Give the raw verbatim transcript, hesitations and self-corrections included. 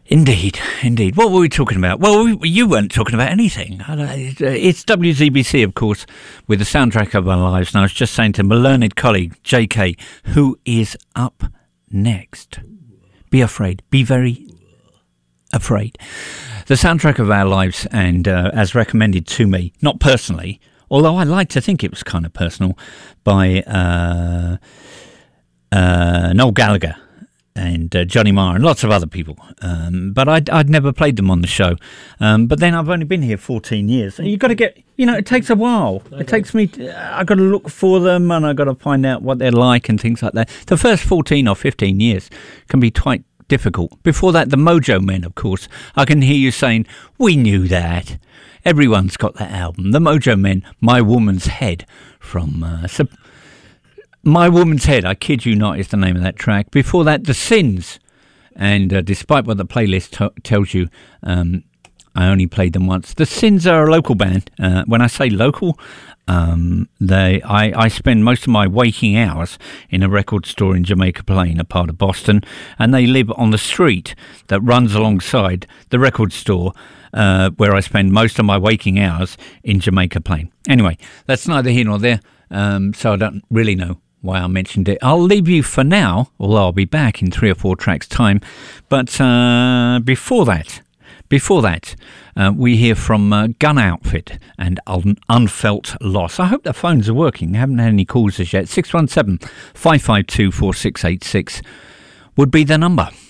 Indeed, indeed. What were we talking about? Well, we, you weren't talking about anything. It's W Z B C, of course, with the soundtrack of our lives. And I was just saying to my learned colleague, J K, who is up next? Be afraid. Be very afraid. The soundtrack of our lives, and uh, as recommended to me, not personally, although I like to think it was kind of personal, by uh, uh, Noel Gallagher and uh, Johnny Marr and lots of other people. Um, but I'd, I'd never played them on the show. Um, but then I've only been here fourteen years. And you've got to get, you know, it takes a while. It takes me, to, I've got to look for them and I've got to find out what they're like and things like that. The first fourteen or fifteen years can be quite difficult. Before that, the Mojo Men, of course. I can hear you saying, we knew that. Everyone's got that album. The Mojo Men, My Woman's Head from... Uh, Sub- My Woman's Head, I kid you not, is the name of that track. Before that, The Sins. And uh, despite what the playlist t- tells you, um, I only played them once. The Sins are a local band. Uh, when I say local, um, they I, I spend most of my waking hours in a record store in Jamaica Plain, a part of Boston. And they live on the street that runs alongside the record store uh, where I spend most of my waking hours in Jamaica Plain. Anyway, that's neither here nor there, um, so I don't really know why I mentioned it. I'll leave you for now, although I'll be back in three or four tracks' time. But uh, before that, before that, uh, we hear from uh, Gun Outfit and Un- Unfelt Loss. I hope the phones are working. I haven't had any calls as yet. six one seven, five five two, four six eight six would be the number.